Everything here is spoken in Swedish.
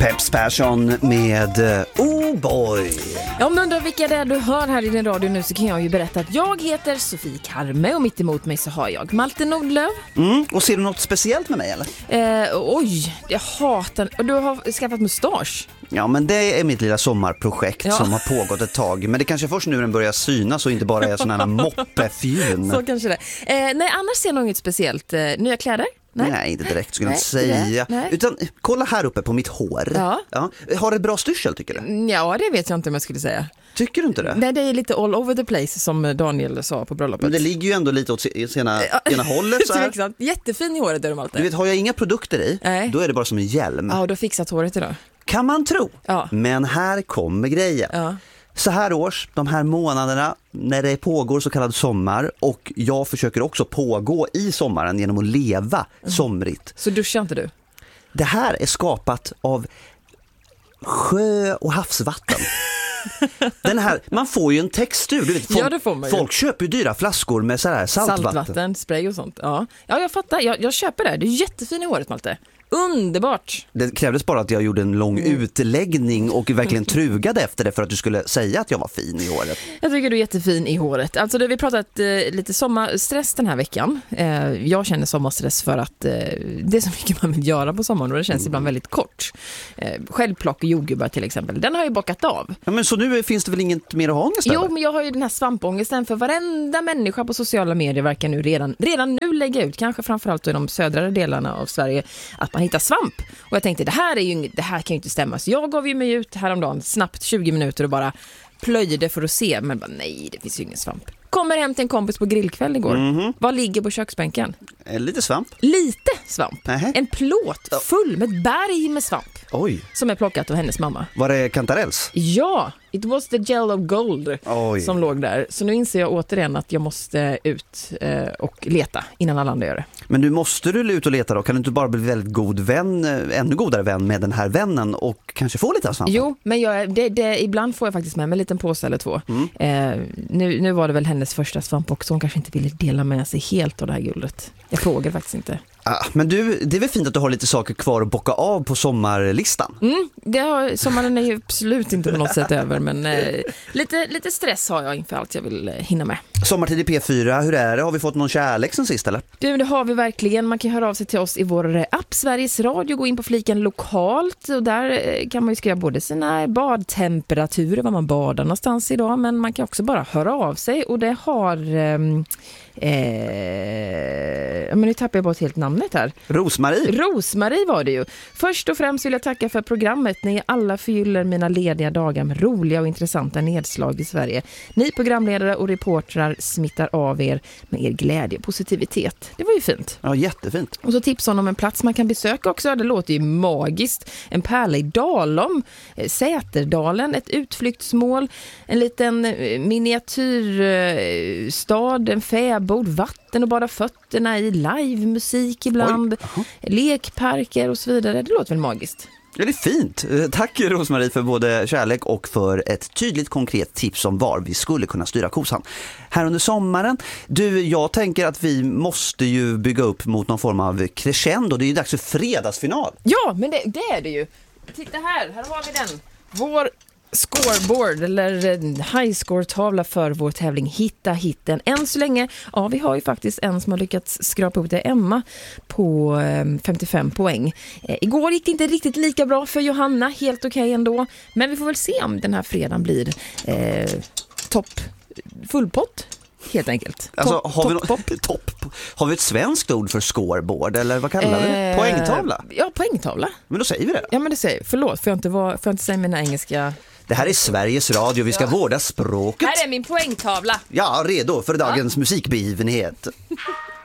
Peps Persson med Oh Boy. Ja, om du undrar vilka det är du hör här i din radio nu så kan jag ju berätta att jag heter Sofie Karme och mitt emot mig så har jag Malte Nordlöv. Och ser du något speciellt med mig eller? Oj, jag hatar... Och du har skaffat mustasch. Ja, men det är mitt lilla sommarprojekt som har pågått ett tag. Men det kanske först nu den börjar synas och inte bara är sådana här moppefjun. Så kanske det. Nej, annars ser jag nog inget speciellt. Nya kläder? Nej, inte direkt skulle jag inte säga. Utan kolla här uppe på mitt hår. Ja. Har det ett bra styrsel tycker du? Ja, det vet jag inte om jag skulle säga. Tycker du inte det? Nej, det är lite all over the place som Daniel sa på bröllopet. Men det ligger ju ändå lite åt ena hållet så här. Jättefin i håret är de alltid. Du vet, har jag inga produkter i, då är det bara som en hjälm. Ja, du har fixat håret idag. Kan man tro. Ja. Men här kommer grejen. Ja. Så här års, de här månaderna när det pågår så kallad sommar och jag försöker också pågå i sommaren genom att leva somrigt. Så duschar inte du? Det här är skapat av sjö- och havsvatten. Den här, man får ju en textur. Du vet, det får man ju. Folk köper ju dyra flaskor med så här saltvatten. Spray och sånt. Ja, jag fattar. Jag köper det. Det är jättefin i håret, Malte. Underbart! Det krävdes bara att jag gjorde en lång utläggning och verkligen trugade efter det för att du skulle säga att jag var fin i håret. Jag tycker du är jättefin i håret. Alltså vi har pratat lite sommarstress den här veckan. Jag känner sommarstress för att det är så mycket man vill göra på sommaren och det känns ibland väldigt kort. Självplock och jordgubbar till exempel. Den har jag bockat av. Ja, men så nu finns det väl inget mer att ha ångest? Jo, men jag har ju den här svampångesten för varenda människa på sociala medier verkar nu redan nu lägga ut, kanske framförallt i de södra delarna av Sverige, att man hittar svamp. Och jag tänkte, det här kan ju inte stämma. Så jag gav ju mig ut häromdagen snabbt 20 minuter och bara plöjde för att se. Men bara, nej, det finns ju ingen svamp. Kommer hem till en kompis på grillkväll igår. Vad ligger på köksbänken? Lite svamp. Lite svamp. En plåt full med ett berg med svamp. Oj. Som är plockat av hennes mamma. Var det kantarells? Ja, it was the gel of gold som låg där. Så nu inser jag återigen att jag måste ut och leta innan alla andra gör det. Men nu måste du ut och leta då? Kan du inte bara bli väldigt god vän, ännu godare vän med den här vännen och kanske få lite av svamp? Jo, men ibland får jag faktiskt med mig en liten påse eller två. Nu var det väl hennes första svamp också. Hon kanske inte ville dela med sig helt av det här guldet. Jag frågar faktiskt inte. Men du, det är väl fint att du har lite saker kvar att bocka av på sommarlistan? Sommaren är ju absolut inte på något sätt över, men lite stress har jag inför allt jag vill hinna med. Sommartid i P4, hur är det? Har vi fått någon kärlek sen sist eller? Du, det har vi verkligen. Man kan höra av sig till oss i vår app Sveriges Radio, gå in på fliken lokalt och där kan man ju skriva både sina badtemperaturer, var man badar någonstans idag, men man kan också bara höra av sig och det har... men nu tappar jag bort helt namnet här. Rosmarie var det ju. Först och främst vill jag tacka för programmet. Ni alla förgyller mina lediga dagar med roliga och intressanta nedslag i Sverige. Ni programledare och reportrar smittar av er med er glädje och positivitet. Det var ju fint. Ja, jättefint. Och så tipsar om en plats man kan besöka också. Det låter ju magiskt. En pärla i Dalom, Säterdalen, ett utflyktsmål, en liten miniatyrstad, en fäbod, vatten och bara fötterna i livemusik ibland, lekparker och så vidare. Det låter väl magiskt. Ja, det är fint. Tack Rosmarie för både kärlek och för ett tydligt konkret tips om var vi skulle kunna styra kosan. Här under sommaren, jag tänker att vi måste ju bygga upp mot någon form av crescendo. Det är ju dags för fredagsfinal. Ja, men det är det ju. Titta här har vi den. Vår scoreboard eller highscore-tavla för vår tävling Hitta hitten. Än så länge, vi har ju faktiskt en som har lyckats skrapa upp det, Emma, på 55 poäng. Igår gick det inte riktigt lika bra för Johanna, helt okej ändå. Men vi får väl se om den här fredagen blir fullpott. Helt enkelt. Alltså, har vi ett svenskt ord för scoreboard eller vad kallar vi? Poängtavla? Ja, poängtavla. Men då säger vi det. Ja, men det säger. Förlåt, får jag inte säga mina engelska. Det här är Sveriges Radio, vi ska vårda språket. Här är min poängtavla. Ja, redo för dagens musikbegivenhet.